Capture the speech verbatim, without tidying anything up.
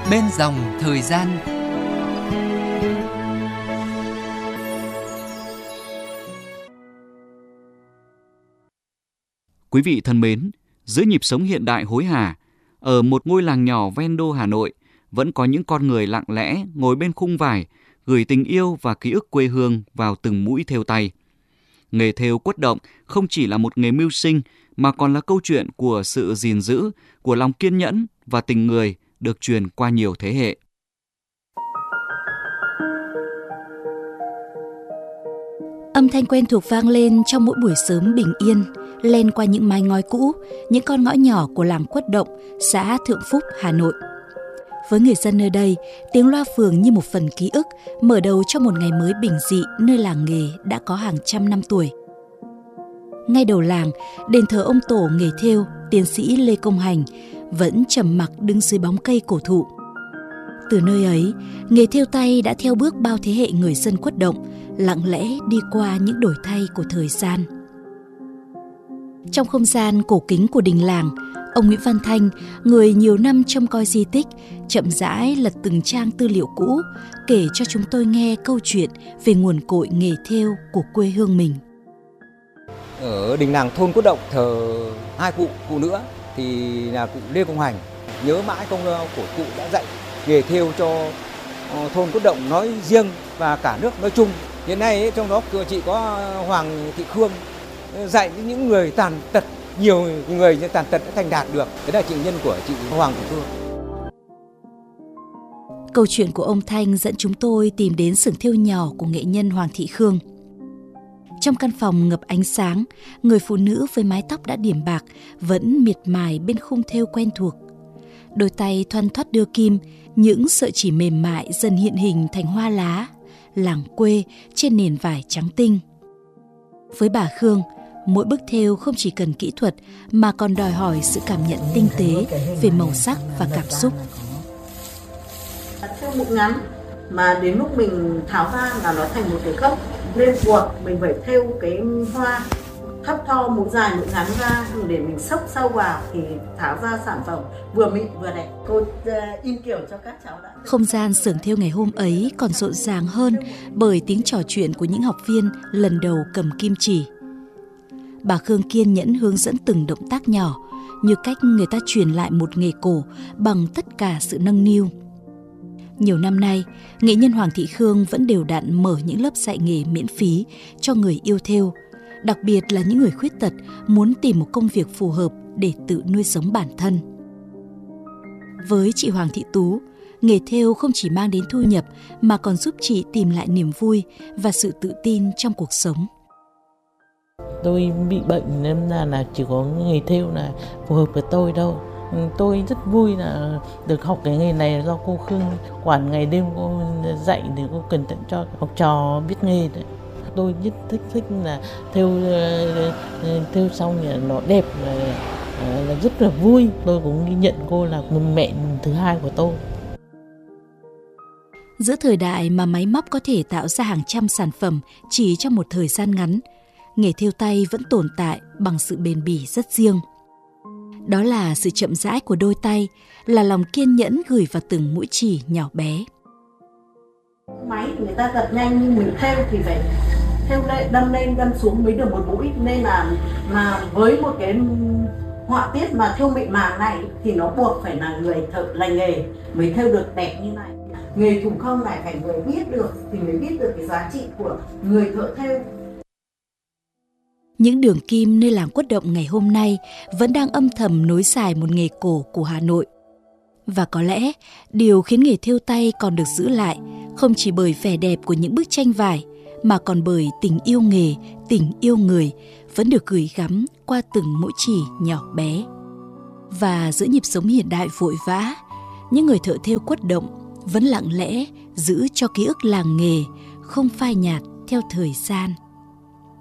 Bên dòng thời gian. Quý vị thân mến, giữa nhịp sống hiện đại hối hả, ở một ngôi làng nhỏ ven đô Hà Nội, vẫn có những con người lặng lẽ ngồi bên khung vải, gửi tình yêu và ký ức quê hương vào từng mũi thêu tay. Nghề thêu quất động không chỉ là một nghề mưu sinh, mà còn là câu chuyện của sự gìn giữ, của lòng kiên nhẫn và tình người được truyền qua nhiều thế hệ. Âm thanh quen thuộc vang lên trong mỗi buổi sớm bình yên, len qua những mái ngói cũ, những con ngõ nhỏ của làng Quất Động, xã Thượng Phúc, Hà Nội. Với người dân nơi đây, tiếng loa phường như một phần ký ức, mở đầu cho một ngày mới bình dị nơi làng nghề đã có hàng trăm năm tuổi. Ngay đầu làng, đền thờ ông tổ nghề thêu, tiến sĩ Lê Công Hành, vẫn trầm mặc đứng dưới bóng cây cổ thụ. Từ nơi ấy, nghề thêu tay đã theo bước bao thế hệ người dân Quất Động, lặng lẽ đi qua những đổi thay của thời gian. Trong không gian cổ kính của đình làng, ông Nguyễn Văn Thanh, người nhiều năm trông coi di tích, chậm rãi lật từng trang tư liệu cũ, kể cho chúng tôi nghe câu chuyện về nguồn cội nghề thêu của quê hương mình. Ở đình làng thôn Quất Động thờ hai cụ, cụ nữa thì là cụ Lê Công Hành. Nhớ mãi công lao của cụ đã dạy nghề thêu cho thôn Quất Động nói riêng và cả nước nói chung. Hiện nay ấy, trong đó chỉ có Hoàng Thị Khương dạy những người tàn tật, nhiều người tàn tật đã thành đạt được. Đấy là chị nhân của chị Hoàng Thị Khương. Câu chuyện của ông Thanh dẫn chúng tôi tìm đến xưởng thêu nhỏ của nghệ nhân Hoàng Thị Khương. Trong căn phòng ngập ánh sáng, người phụ nữ với mái tóc đã điểm bạc vẫn miệt mài bên khung thêu quen thuộc. Đôi tay thoăn thoắt đưa kim, những sợi chỉ mềm mại dần hiện hình thành hoa lá, làng quê trên nền vải trắng tinh. Với bà Khương, mỗi bức thêu không chỉ cần kỹ thuật mà còn đòi hỏi sự cảm nhận tinh tế về màu sắc và cảm xúc. Thêu mụn ngắn mà đến lúc mình tháo ra là nó thành một cái gốc lên buộc, mình phải thêu cái hoa thấp tho mụn dài mụn ngắn ra để mình xốc sâu vào thì tháo ra sản phẩm vừa mịn vừa đẹp. Cô in kiểu cho các cháu đã. Không gian xưởng thêu ngày hôm ấy còn rộn ràng hơn bởi tiếng trò chuyện của những học viên lần đầu cầm kim chỉ. Bà Khương kiên nhẫn hướng dẫn từng động tác nhỏ, như cách người ta truyền lại một nghề cổ bằng tất cả sự nâng niu. Nhiều năm nay, nghệ nhân Hoàng Thị Khương vẫn đều đặn mở những lớp dạy nghề miễn phí cho người yêu thêu, đặc biệt là những người khuyết tật muốn tìm một công việc phù hợp để tự nuôi sống bản thân. Với chị Hoàng Thị Tú, nghề thêu không chỉ mang đến thu nhập mà còn giúp chị tìm lại niềm vui và sự tự tin trong cuộc sống. Tôi bị bệnh nên là, là chỉ có nghề thêu là phù hợp với tôi đâu. Tôi rất vui là được học cái nghề này do cô Khương quản ngày đêm cô dạy để cô cẩn thận cho học trò biết nghề đấy. Tôi rất thích thích là thêu thêu xong thì nó đẹp là, là rất là vui. Tôi cũng ghi nhận cô là một mẹ thứ hai của tôi. Giữa thời đại mà máy móc có thể tạo ra hàng trăm sản phẩm chỉ trong một thời gian ngắn, nghề thêu tay vẫn tồn tại bằng sự bền bỉ rất riêng. Đó là sự chậm rãi của đôi tay, là lòng kiên nhẫn gửi vào từng mũi chỉ nhỏ bé. Máy người ta gật nhanh nhưng mình thêu thì phải thêu lên, đâm lên đâm xuống mới được một mũi, nên là mà với một cái họa tiết mà thêu mịn màng này thì nó buộc phải là người thợ lành nghề mới thêu được đẹp như này. Nghề thủ công này phải người biết được thì mới biết được cái giá trị của người thợ thêu. Những đường kim nơi làng Quất Động ngày hôm nay vẫn đang âm thầm nối dài một nghề cổ của Hà Nội. Và có lẽ điều khiến nghề thêu tay còn được giữ lại không chỉ bởi vẻ đẹp của những bức tranh vải mà còn bởi tình yêu nghề, tình yêu người vẫn được gửi gắm qua từng mũi chỉ nhỏ bé. Và giữa nhịp sống hiện đại vội vã, những người thợ thêu Quất Động vẫn lặng lẽ giữ cho ký ức làng nghề không phai nhạt theo thời gian.